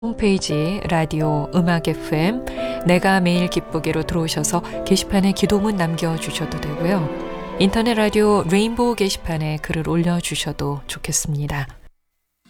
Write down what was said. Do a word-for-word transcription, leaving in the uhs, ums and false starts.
홈페이지 라디오 음악 에프엠 내가 매일 기쁘게로 들어오셔서 게시판에 기도문 남겨주셔도 되고요. 인터넷 라디오 레인보우 게시판에 글을 올려주셔도 좋겠습니다.